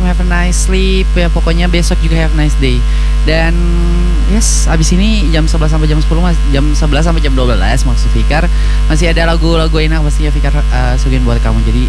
have a nice sleep ya, pokoknya besok juga have a nice day. Dan yes, abis ini jam 11 sampai jam 10 jam 11 sampai jam 12 maksud Fikar masih ada lagu-lagu enak pastinya Fikar suguhin buat kamu. Jadi